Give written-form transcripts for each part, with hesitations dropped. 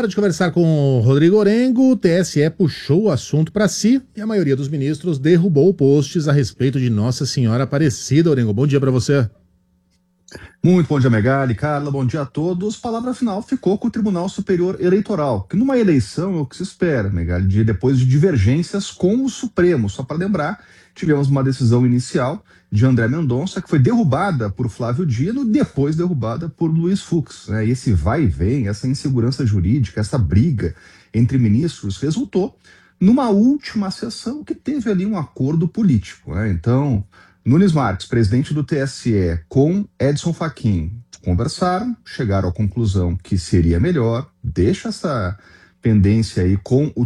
Hora de conversar com o Rodrigo Orengo. O TSE puxou o assunto para si e a maioria dos ministros derrubou posts a respeito de Nossa Senhora Aparecida. Orengo, bom dia para você. Muito bom dia, Megali, Carla, bom dia a todos. Palavra final ficou com o Tribunal Superior Eleitoral, que numa eleição é o que se espera, Megali, depois de divergências com o Supremo. Só para lembrar, tivemos uma decisão inicial de André Mendonça, que foi derrubada por Flávio Dino, depois derrubada por Luiz Fux. Esse vai e vem, essa insegurança jurídica, essa briga entre ministros resultou numa última sessão que teve ali um acordo político. Então, Nunes Marques, presidente do TSE, com Edson Fachin, conversaram, chegaram à conclusão que seria melhor, deixa essa pendência aí com o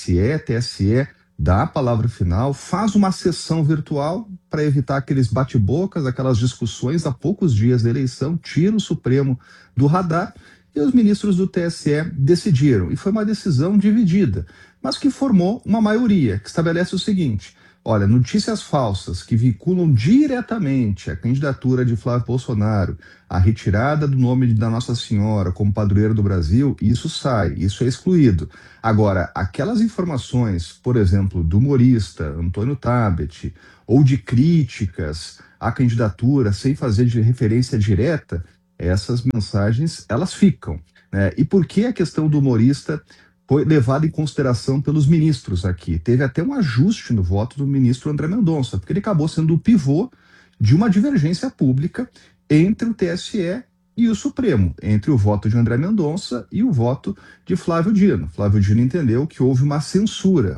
TSE dá a palavra final, faz uma sessão virtual para evitar aqueles bate-bocas, aquelas discussões a poucos dias da eleição, tira o Supremo do radar e os ministros do TSE decidiram. E foi uma decisão dividida, mas que formou uma maioria, que estabelece o seguinte: olha, notícias falsas que vinculam diretamente a candidatura de Flávio Bolsonaro, a retirada do nome da Nossa Senhora como padroeira do Brasil, isso sai, isso é excluído. Agora, aquelas informações, por exemplo, do humorista Antônio Tabet, ou de críticas à candidatura sem fazer de referência direta, essas mensagens, elas ficam. E por que a questão do humorista foi levado em consideração pelos ministros aqui? Teve até um ajuste no voto do ministro André Mendonça, porque ele acabou sendo o pivô de uma divergência pública entre o TSE e o Supremo, entre o voto de André Mendonça e o voto de Flávio Dino. Flávio Dino entendeu que houve uma censura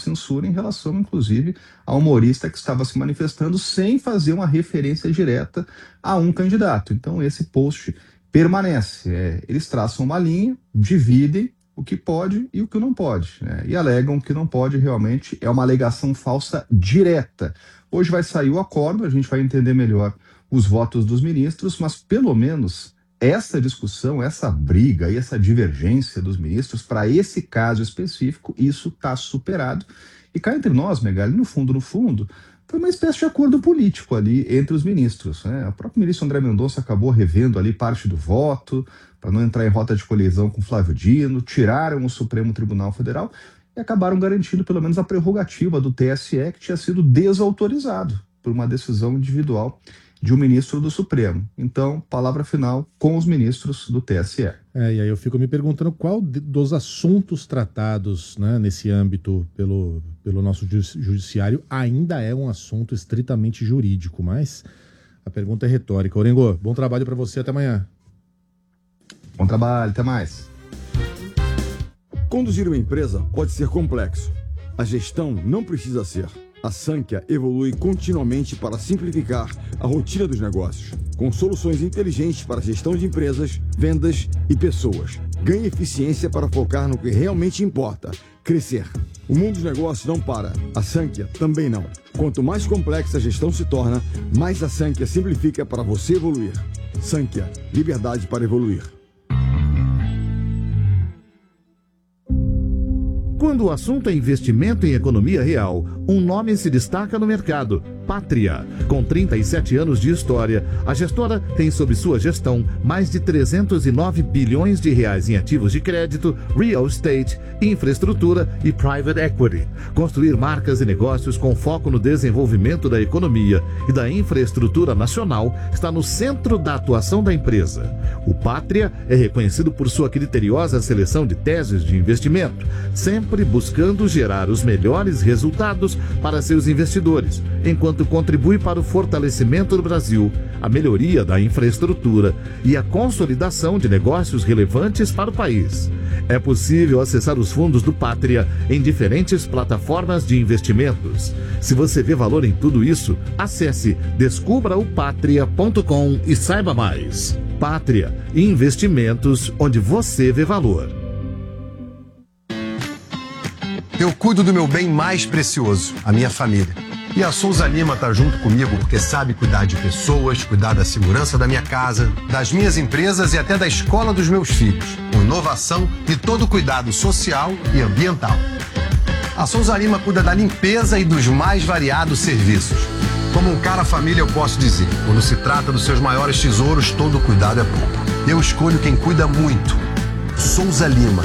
em relação, inclusive, ao humorista que estava se manifestando sem fazer uma referência direta a um candidato. Então, esse post permanece. Eles traçam uma linha, dividem o que pode e o que não pode, e alegam que não pode realmente, é uma alegação falsa direta. Hoje vai sair o acordo, a gente vai entender melhor os votos dos ministros, mas pelo menos essa discussão, essa briga e essa divergência dos ministros, para esse caso específico, isso está superado. E cá entre nós, Megali, no fundo, foi uma espécie de acordo político ali entre os ministros. O próprio ministro André Mendonça acabou revendo ali parte do voto, para não entrar em rota de colisão com Flávio Dino, tiraram o Supremo Tribunal Federal e acabaram garantindo pelo menos a prerrogativa do TSE, que tinha sido desautorizado por uma decisão individual de um ministro do Supremo. Então, palavra final com os ministros do TSE. E aí eu fico me perguntando qual dos assuntos tratados, nesse âmbito pelo nosso judiciário ainda é um assunto estritamente jurídico, mas a pergunta é retórica. Orengo, bom trabalho para você, até amanhã. Bom trabalho, até mais. Conduzir uma empresa pode ser complexo. A gestão não precisa ser. A Sankhya evolui continuamente para simplificar a rotina dos negócios, com soluções inteligentes para gestão de empresas, vendas e pessoas. Ganhe eficiência para focar no que realmente importa, crescer. O mundo dos negócios não para, a Sankhya também não. Quanto mais complexa a gestão se torna, mais a Sankhya simplifica para você evoluir. Sankhya, liberdade para evoluir. Quando o assunto é investimento em economia real, um nome se destaca no mercado: Pátria. Com 37 anos de história, a gestora tem sob sua gestão mais de 309 bilhões de reais em ativos de crédito, real estate, infraestrutura e private equity. Construir marcas e negócios com foco no desenvolvimento da economia e da infraestrutura nacional está no centro da atuação da empresa. O Pátria é reconhecido por sua criteriosa seleção de teses de investimento, sempre buscando gerar os melhores resultados para seus investidores, enquanto contribui para o fortalecimento do Brasil, a melhoria da infraestrutura e a consolidação de negócios relevantes para o país. É possível acessar os fundos do Pátria em diferentes plataformas de investimentos. Se você vê valor em tudo isso, acesse descubraopatria.com e saiba mais. Pátria, investimentos onde você vê valor. Eu cuido do meu bem mais precioso, a minha família. E a Souza Lima tá junto comigo porque sabe cuidar de pessoas, cuidar da segurança da minha casa, das minhas empresas e até da escola dos meus filhos, com inovação e todo o cuidado social e ambiental. A Souza Lima cuida da limpeza e dos mais variados serviços. Como um cara família, eu posso dizer, quando se trata dos seus maiores tesouros, todo cuidado é pouco. Eu escolho quem cuida muito. Souza Lima.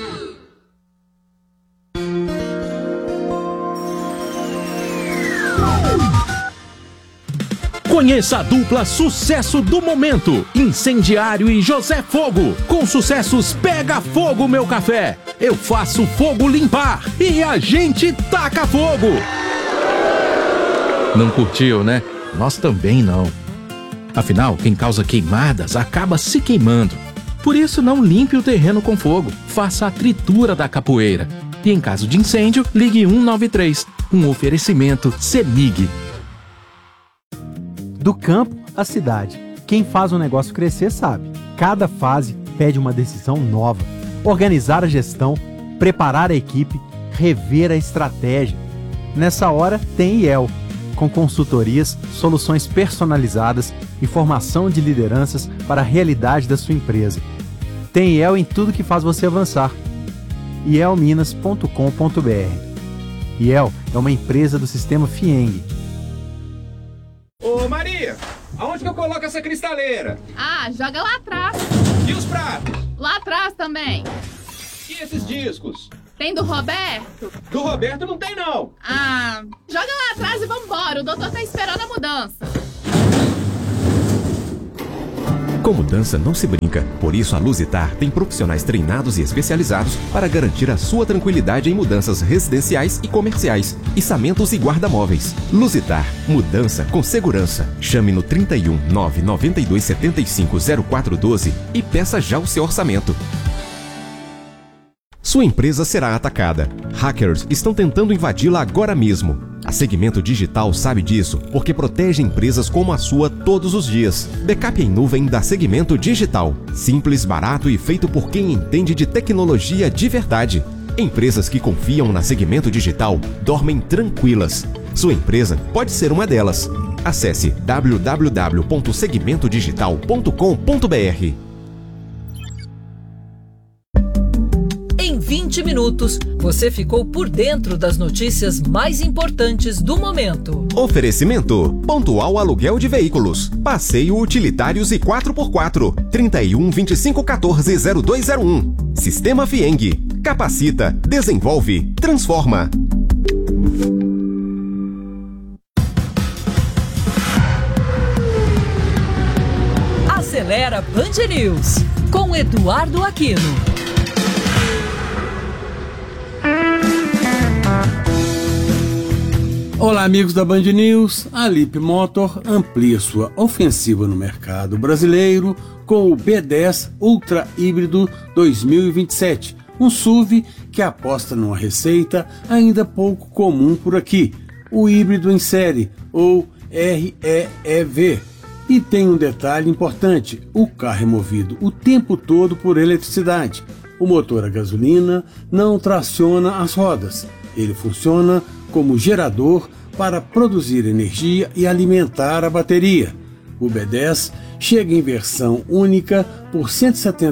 Conheça a dupla sucesso do momento, Incendiário e José Fogo. Com sucessos Pega Fogo Meu Café, Eu Faço Fogo Limpar e A Gente Taca Fogo. Não curtiu, né? Nós também não. Afinal, quem causa queimadas acaba se queimando. Por isso, não limpe o terreno com fogo. Faça a tritura da capoeira. E em caso de incêndio, ligue 193. Um oferecimento CEMIG. Do campo à cidade, quem faz um negócio crescer sabe. Cada fase pede uma decisão nova. Organizar a gestão, preparar a equipe, rever a estratégia. Nessa hora tem IEL, com consultorias, soluções personalizadas e formação de lideranças para a realidade da sua empresa. Tem IEL em tudo que faz você avançar. ielminas.com.br. IEL é uma empresa do sistema FIENG. Ô Maria, aonde que eu coloco essa cristaleira? Ah, joga lá atrás. E os pratos? Lá atrás também. E esses discos? Tem do Roberto? Do Roberto não tem não. Ah, joga lá atrás e vambora, o doutor tá esperando a mudança. Com mudança não se brinca, por isso a Luzitar tem profissionais treinados e especializados para garantir a sua tranquilidade em mudanças residenciais e comerciais, içamentos e guarda-móveis. Luzitar, mudança com segurança. Chame no 31 992 75 0412 e peça já o seu orçamento. Sua empresa será atacada. Hackers estão tentando invadi-la agora mesmo. A Segmento Digital sabe disso, porque protege empresas como a sua todos os dias. Backup em nuvem da Segmento Digital. Simples, barato e feito por quem entende de tecnologia de verdade. Empresas que confiam na Segmento Digital dormem tranquilas. Sua empresa pode ser uma delas. Acesse www.segmentodigital.com.br. Em 20 minutos, você ficou por dentro das notícias mais importantes do momento. Oferecimento: Pontual Aluguel de Veículos, Passeio Utilitários e 4x4, 31 25 14 0201. Sistema FIENG, capacita, desenvolve, transforma. Acelera Band News, com Eduardo Aquino. Olá, amigos da Band News. A Leap Motor amplia sua ofensiva no mercado brasileiro com o B10 Ultra Híbrido 2027, um SUV que aposta numa receita ainda pouco comum por aqui, o híbrido em série, ou REEV. E tem um detalhe importante: o carro é movido o tempo todo por eletricidade. O motor a gasolina não traciona as rodas, ele funciona como gerador para produzir energia e alimentar a bateria. O B10 chega em versão única por R$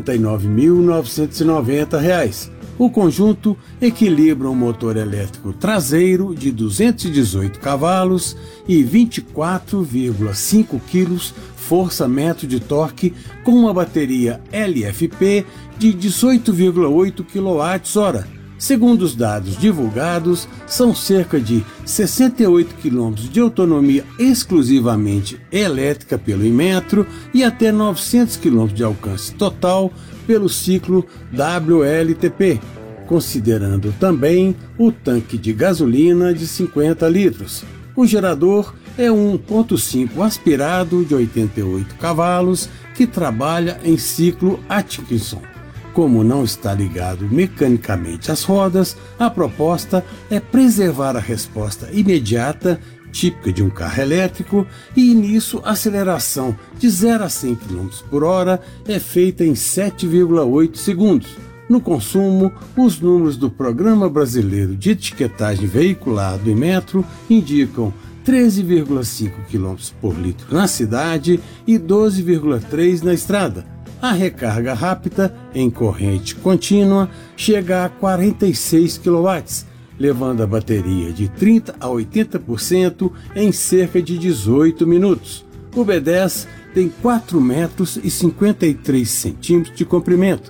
179.990. O conjunto equilibra um motor elétrico traseiro de 218 cavalos e 24,5 kg força-metro de torque com uma bateria LFP de 18,8 kWh. Segundo os dados divulgados, são cerca de 68 km de autonomia exclusivamente elétrica pelo Inmetro e até 900 km de alcance total pelo ciclo WLTP, considerando também o tanque de gasolina de 50 litros. O gerador é um 1.5 aspirado de 88 cavalos que trabalha em ciclo Atkinson. Como não está ligado mecanicamente às rodas, a proposta é preservar a resposta imediata, típica de um carro elétrico, e nisso a aceleração de 0 a 100 km por hora é feita em 7,8 segundos. No consumo, os números do Programa Brasileiro de Etiquetagem Veicular do Inmetro indicam 13,5 km por litro na cidade e 12,3 na estrada. A recarga rápida em corrente contínua chega a 46 kW, levando a bateria de 30% a 80% em cerca de 18 minutos. O B10 tem 4 metros e 53 centímetros de comprimento,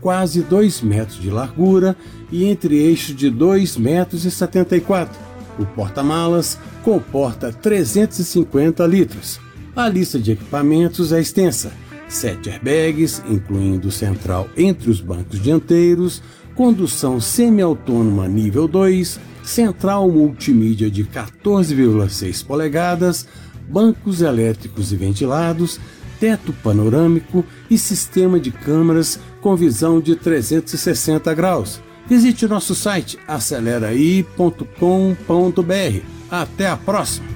quase 2 metros de largura e entre eixos de 2,74 metros. O porta-malas comporta 350 litros. A lista de equipamentos é extensa. 7 airbags, incluindo central entre os bancos dianteiros, condução semi-autônoma nível 2, central multimídia de 14,6 polegadas, bancos elétricos e ventilados, teto panorâmico e sistema de câmeras com visão de 360 graus. Visite nosso site aceleraí.com.br. Até a próxima!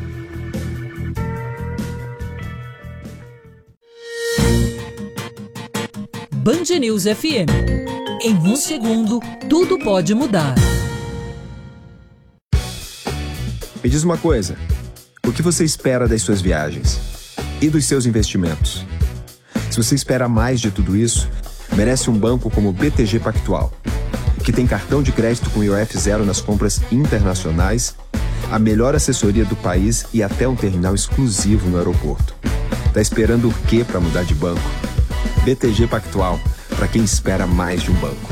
Band News FM. Em 1 segundo, tudo pode mudar. Me diz uma coisa, o que você espera das suas viagens? E dos seus investimentos? Se você espera mais de tudo isso, merece um banco como o BTG Pactual, que tem cartão de crédito com IOF zero nas compras internacionais, a melhor assessoria do país e até um terminal exclusivo no aeroporto. Tá esperando o quê para mudar de banco? BTG Pactual, para quem espera mais de um banco.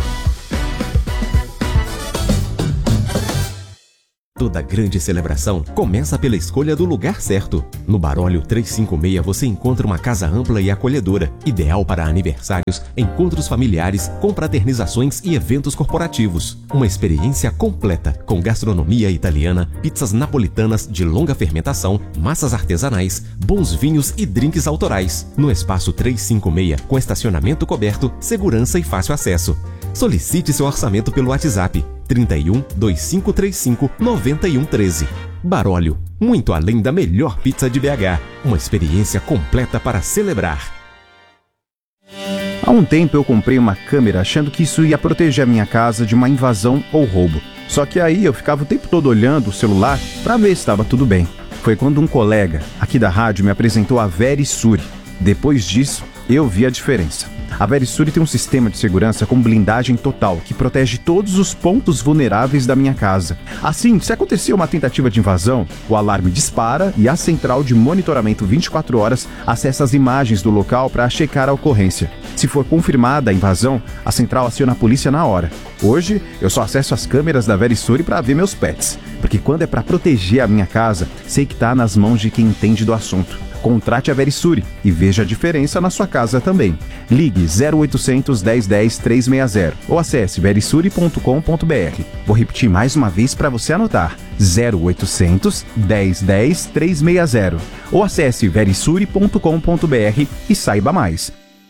Toda grande celebração começa pela escolha do lugar certo. No Barólio 356 você encontra uma casa ampla e acolhedora, ideal para aniversários, encontros familiares, confraternizações e eventos corporativos. Uma experiência completa, com gastronomia italiana, pizzas napolitanas de longa fermentação, massas artesanais, bons vinhos e drinks autorais. No espaço 356, com estacionamento coberto, segurança e fácil acesso. Solicite seu orçamento pelo WhatsApp 31 2535 9113. Barólio, muito além da melhor pizza de BH. Uma experiência completa para celebrar. Há um tempo eu comprei uma câmera achando que isso ia proteger a minha casa de uma invasão ou roubo. Só que aí eu ficava o tempo todo olhando o celular para ver se estava tudo bem. Foi quando um colega aqui da rádio me apresentou a Verisure. Depois disso, eu vi a diferença. A Verisure tem um sistema de segurança com blindagem total, que protege todos os pontos vulneráveis da minha casa. Assim, se acontecer uma tentativa de invasão, o alarme dispara e a central de monitoramento 24 horas acessa as imagens do local para checar a ocorrência. Se for confirmada a invasão, a central aciona a polícia na hora. Hoje, eu só acesso as câmeras da Verisure para ver meus pets, porque quando é para proteger a minha casa, sei que está nas mãos de quem entende do assunto. Contrate a Verisure e veja a diferença na sua casa também. Ligue 0800 1010 360 ou acesse verisure.com.br. Vou repetir mais uma vez para você anotar. 0800 1010 360 ou acesse verisure.com.br e saiba mais.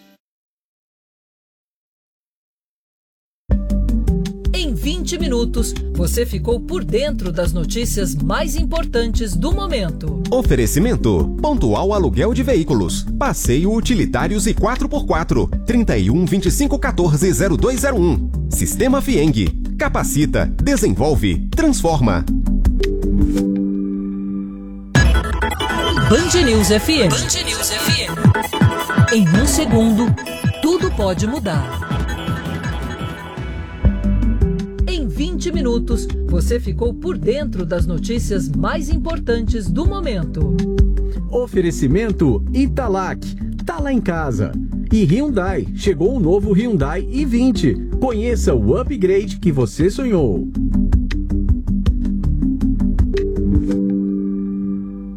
Em 20 minutos, você ficou por dentro das notícias mais importantes do momento. Oferecimento: Pontual Aluguel de Veículos, Passeio Utilitários e 4x4, 31 25 14 0201. Sistema Fieng, capacita, desenvolve, transforma. Band News FM. Band News FM. Em 1 segundo, tudo pode mudar. Em 20 minutos, você ficou por dentro das notícias mais importantes do momento. Oferecimento Italac, tá lá em casa. E Hyundai, chegou o novo Hyundai i20. Conheça o upgrade que você sonhou.